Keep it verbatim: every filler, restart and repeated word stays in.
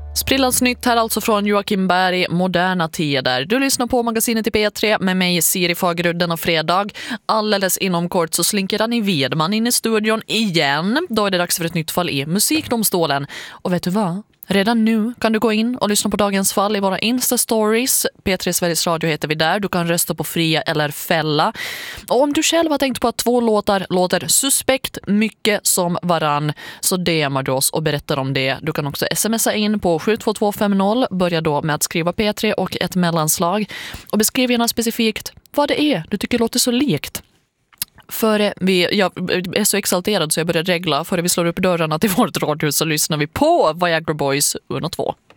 Sprillans nytt här alltså från Joakim Berg, Moderna tider. Du lyssnar på magasinet i P tre med mig Siri Fagerudden och fredag. Alldeles inom kort så slinker Annie Wedman in i studion igen. Då är det dags för ett nytt fall i Musikdomstolen. Och vet du vad? Redan nu kan du gå in och lyssna på dagens fall i våra Insta-stories. P tre Sveriges Radio heter vi där. Du kan rösta på fria eller fälla. Och om du själv har tänkt på att två låtar låter suspekt mycket som varann, så D M:ar du oss och berättar om det. Du kan också smsa in på sju två två fem noll. Börja då med att skriva P tre och ett mellanslag. Och beskriv gärna specifikt vad det är du tycker låter så likt. Före vi, jag är så exalterad så jag börjar regla. Före vi slår upp dörrarna till vårt radhus så lyssnar vi på Viagra Boys ett och två.